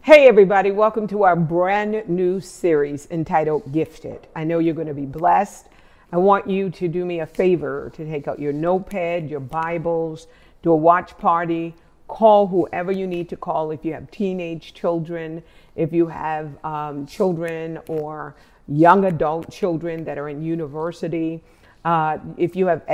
Hey everybody, welcome to our brand new series entitled Gifted. I know you're going to be blessed. I want you to do me a favor to take out your notepad, your Bibles, do a watch party, call whoever you need to call if you have teenage children, if you have children or young adult children that are in university, if you have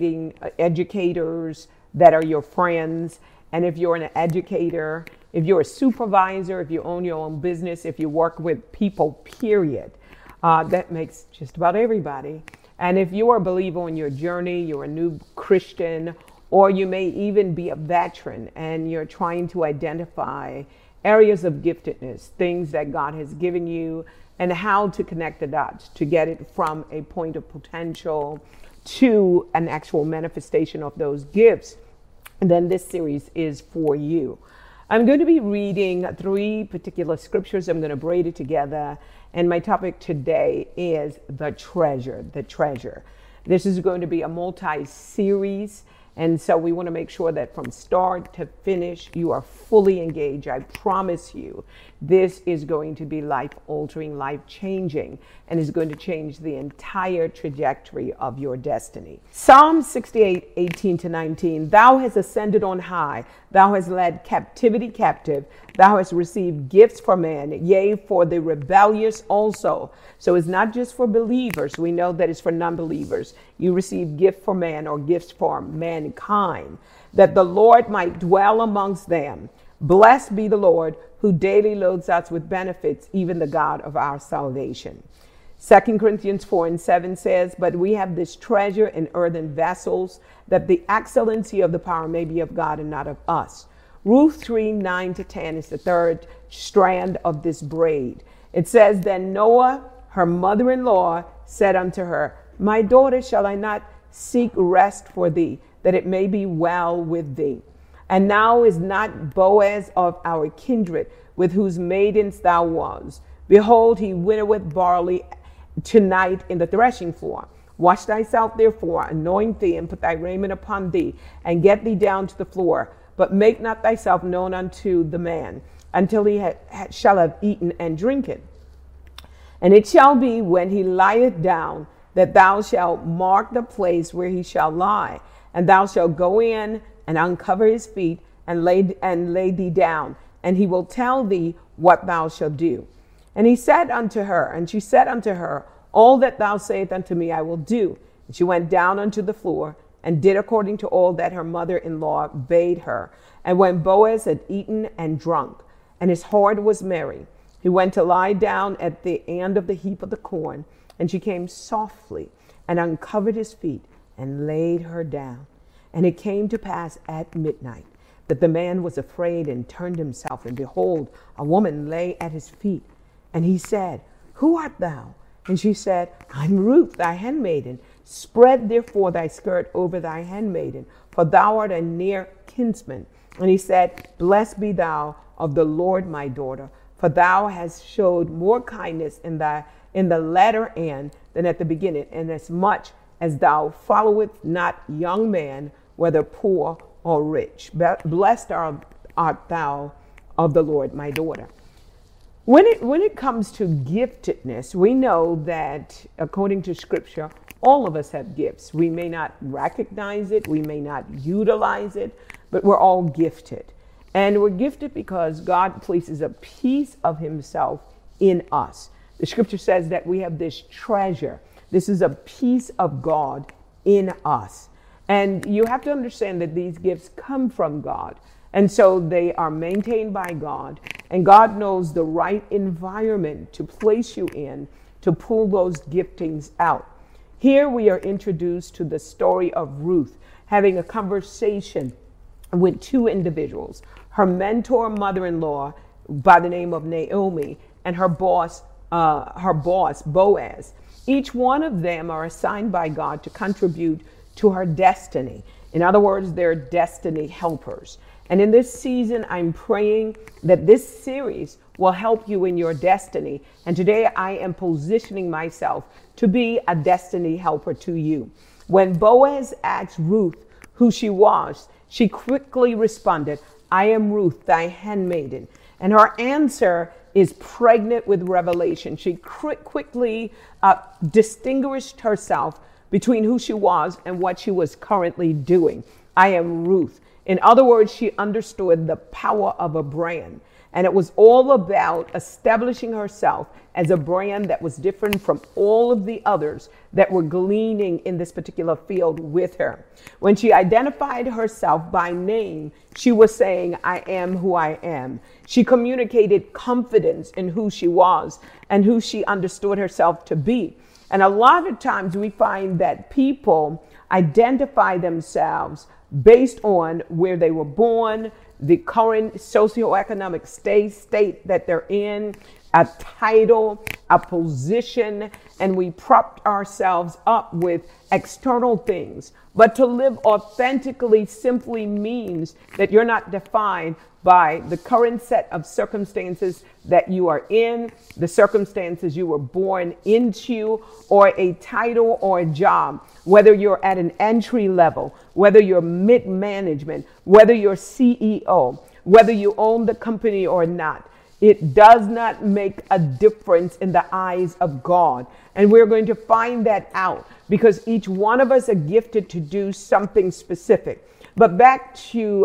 educators that are your friends, and if you're an educator, if you're a supervisor, if you own your own business, if you work with people, period, that makes just about everybody. And if you're a believer on your journey, you're a new Christian, or you may even be a veteran and you're trying to identify areas of giftedness, things that God has given you, and how to connect the dots to get it from a point of potential to an actual manifestation of those gifts, then this series is for you. I'm going to be reading 3 particular scriptures. I'm going to braid it together. And my topic today is the treasure, the treasure. This is going to be a multi-series. And so we want to make sure that from start to finish, you are fully engaged. I promise you, this is going to be life-altering, life-changing, and is going to change the entire trajectory of your destiny. Psalm 68, 18-19, Thou hast ascended on high. Thou hast led captivity captive. Thou hast received gifts for man, yea, for the rebellious also. So it's not just for believers. We know that it's for non-believers. You receive gift for man or gifts for mankind, that the Lord might dwell amongst them. Blessed be the Lord, who daily loads us with benefits, even the God of our salvation. 2 Corinthians 4:7 says, But we have this treasure in earthen vessels, that the excellency of the power may be of God and not of us. Ruth 3:9-10 is the third strand of this braid. It says, Then Noah, her mother-in-law, said unto her, My daughter, shall I not seek rest for thee, that it may be well with thee? And now is not Boaz of our kindred, with whose maidens thou was? Behold, he winnoweth barley tonight in the threshing floor. Wash thyself therefore, anoint thee, and put thy raiment upon thee, and get thee down to the floor. But make not thyself known unto the man, until he shall have eaten and drinken. And it shall be, when he lieth down, that thou shalt mark the place where he shall lie, and thou shalt go in and uncover his feet, and lay thee down, and he will tell thee what thou shalt do. And he said unto her, and she said unto her, All that thou sayest unto me I will do. And she went down unto the floor, and did according to all that her mother-in-law bade her. And when Boaz had eaten and drunk, and his heart was merry, he went to lie down at the end of the heap of the corn. And she came softly, and uncovered his feet, and laid her down. And it came to pass at midnight, that the man was afraid, and turned himself, and behold, a woman lay at his feet. And he said, Who art thou? And she said, I'm Ruth, thy handmaiden. Spread therefore thy skirt over thy handmaiden, for thou art a near kinsman. And he said, Blessed be thou of the Lord, my daughter, for thou hast showed more kindness in the latter end than at the beginning, and as much as thou followest not young man, whether poor or rich. Blessed art thou of the Lord, my daughter. When it comes to giftedness, we know that according to Scripture, all of us have gifts. We may not recognize it, we may not utilize it, but we're all gifted. And we're gifted because God places a piece of himself in us. The Scripture says that we have this treasure. This is a piece of God in us. And you have to understand that these gifts come from God. And so they are maintained by God. And God knows the right environment to place you in to pull those giftings out. Here we are introduced to the story of Ruth having a conversation with 2 individuals, her mentor mother-in-law by the name of Naomi, and her boss Boaz. Each one of them are assigned by God to contribute to her destiny. In other words, they're destiny helpers. And in this season, I'm praying that this series will help you in your destiny. And today I am positioning myself to be a destiny helper to you. When Boaz asked Ruth who she was, she quickly responded, I am Ruth, thy handmaiden. And her answer is pregnant with revelation. She quickly distinguished herself between who she was and what she was currently doing. I am Ruth. In other words, she understood the power of a brand. And it was all about establishing herself as a brand that was different from all of the others that were gleaning in this particular field with her. When she identified herself by name, she was saying, I am who I am. She communicated confidence in who she was and who she understood herself to be. And a lot of times we find that people identify themselves based on where they were born, the current socioeconomic state that they're in, a title, a position, and we propped ourselves up with external things. But to live authentically simply means that you're not defined by the current set of circumstances that you are in, the circumstances you were born into, or a title or a job, whether you're at an entry level, whether you're mid-management, whether you're CEO, whether you own the company or not. It does not make a difference in the eyes of God. And we're going to find that out because each one of us are gifted to do something specific. But back to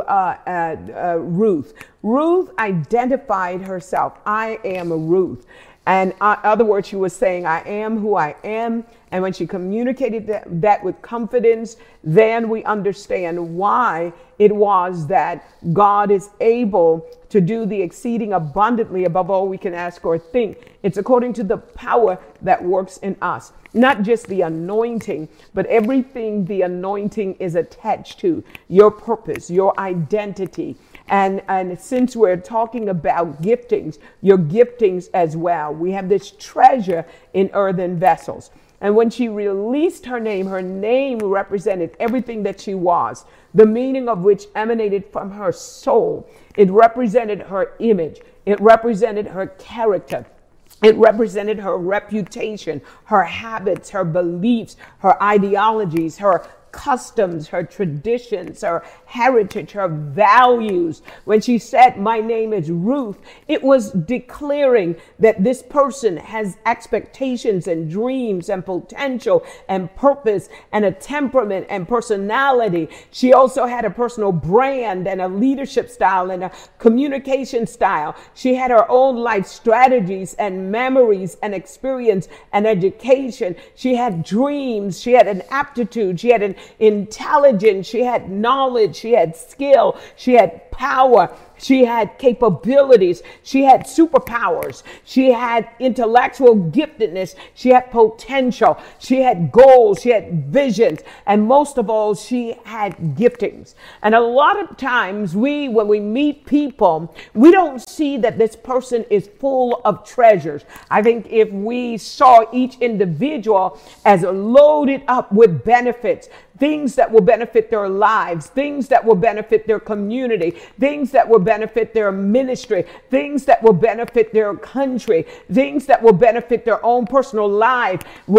Ruth. Ruth identified herself. I am Ruth. And in other words, she was saying, I am who I am. And when she communicated that with confidence, then we understand why it was that God is able to do the exceeding abundantly above all we can ask or think. It's according to the power that works in us. Not just the anointing, but everything the anointing is attached to. Your purpose, your identity. And since we're talking about giftings, your giftings as well. We have this treasure in earthen vessels. And when she released her name represented everything that she was, the meaning of which emanated from her soul. It represented her image. It represented her character. It represented her reputation, her habits, her beliefs, her ideologies, her customs, her traditions, her heritage, her values. When she said, my name is Ruth, it was declaring that this person has expectations and dreams and potential and purpose and a temperament and personality. She also had a personal brand and a leadership style and a communication style. She had her own life strategies and memories and experience and education. She had dreams. She had an aptitude. She had an intelligence, she had knowledge, she had skill, she had power, she had capabilities, she had superpowers, she had intellectual giftedness, she had potential, she had goals, she had visions, and most of all, she had giftings. And a lot of times when we meet people, we don't see that this person is full of treasures. I think if we saw each individual as loaded up with benefits, things that will benefit their lives, things that will benefit their community, things that will benefit their ministry, things that will benefit their country, things that will benefit their own personal life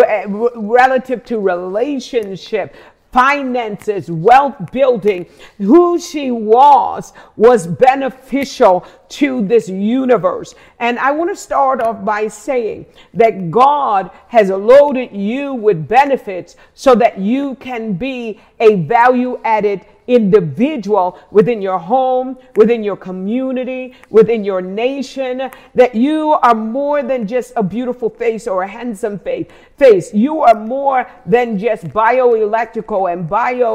relative to relationship, finances, wealth building. Who she was beneficial to this universe. And I want to start off by saying that God has loaded you with benefits so that you can be a value-added individual within your home, within your community, within your nation, that you are more than just a beautiful face or a handsome face. You are more than just bioelectrical and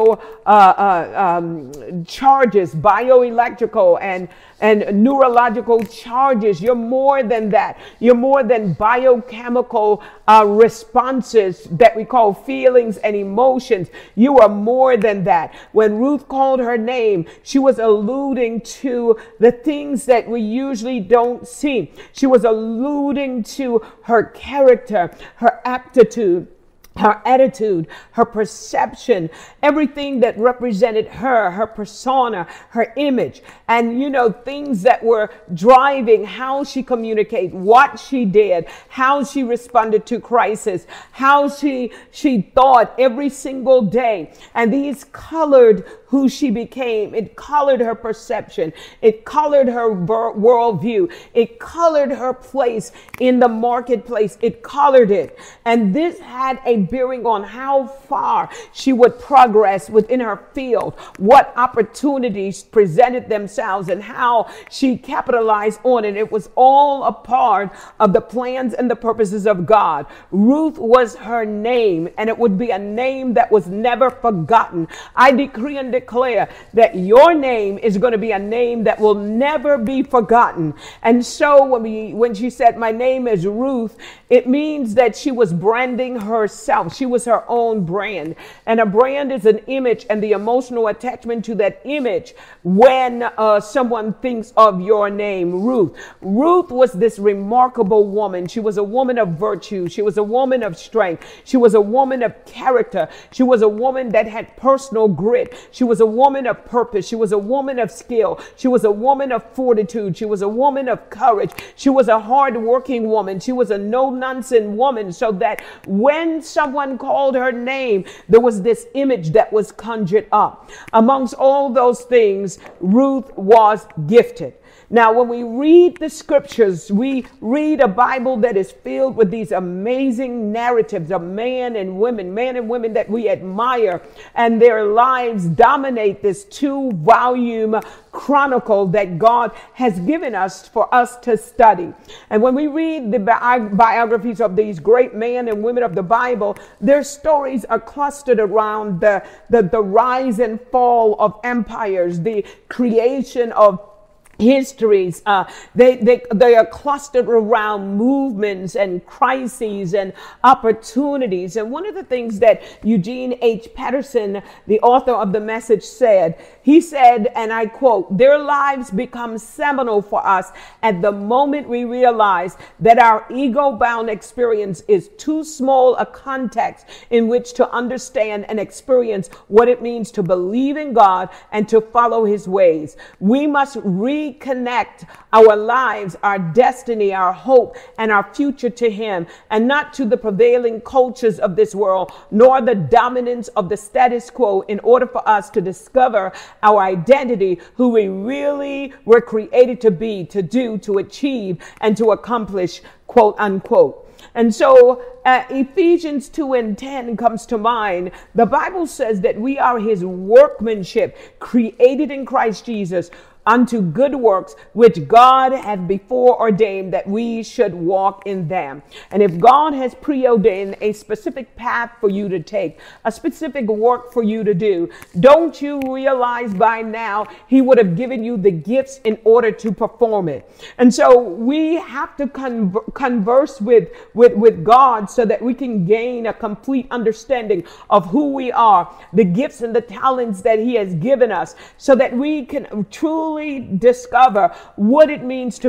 charges, bioelectrical and neurological charges. You're more than that. You're more than biochemical responses that we call feelings and emotions. You are more than that. When Ruth called her name, she was alluding to the things that we usually don't see. She was alluding to her character, her aptitude, her attitude, her perception, everything that represented her persona, her image, and, things that were driving how she communicated, what she did, how she responded to crisis, how she thought every single day. And these colored who she became. It colored her perception. It colored her worldview. It colored her place in the marketplace. It colored it. And this had a bearing on how far she would progress within her field, what opportunities presented themselves, and how she capitalized on it. It was all a part of the plans and the purposes of God. Ruth was her name, and it would be a name that was never forgotten. I decree and declare that your name is going to be a name that will never be forgotten. And so when she said, my name is Ruth, it means that she was branding herself. She was her own brand. And a brand is an image and the emotional attachment to that image when someone thinks of your name, Ruth. Ruth was this remarkable woman. She was a woman of virtue. She was a woman of strength. She was a woman of character. She was a woman that had personal grit. She was a woman of purpose. She was a woman of skill. She was a woman of fortitude. She was a woman of courage. She was a hard-working woman. She was a no-nonsense woman, so that when someone called her name, there was this image that was conjured up. Amongst all those things, Ruth was gifted. Now, when we read the scriptures, we read a Bible that is filled with these amazing narratives of men and women that we admire, and their lives dominate this 2-volume chronicle that God has given us for us to study. And when we read the biographies of these great men and women of the Bible, their stories are clustered around the rise and fall of empires, the creation of histories. They are clustered around movements and crises and opportunities. And one of the things that Eugene H. Peterson, the author of The Message, said, he said, and I quote, "Their lives become seminal for us at the moment we realize that our ego-bound experience is too small a context in which to understand and experience what it means to believe in God and to follow his ways. We must reconnect our lives, our destiny, our hope, and our future to him, and not to the prevailing cultures of this world, nor the dominance of the status quo, in order for us to discover our identity, who we really were created to be, to do, to achieve, and to accomplish," quote unquote. And so Ephesians 2:10 comes to mind. The Bible says that we are his workmanship, created in Christ Jesus unto good works, which God had before ordained that we should walk in them. And if God has preordained a specific path for you to take, a specific work for you to do, don't you realize by now he would have given you the gifts in order to perform it? And so we have to converse with God so that we can gain a complete understanding of who we are, the gifts and the talents that he has given us, so that we can truly discover what it means to